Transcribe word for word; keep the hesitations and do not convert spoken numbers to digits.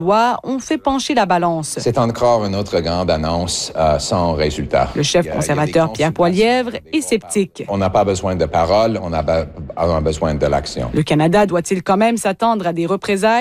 ont fait pencher la balance. C'est encore une autre grande annonce euh, sans résultat. Le chef conservateur Pierre Poilievre est sceptique. On n'a pas besoin de paroles, on a, be- on a besoin de l'action. Le Canada doit-il quand même s'attendre à des représailles?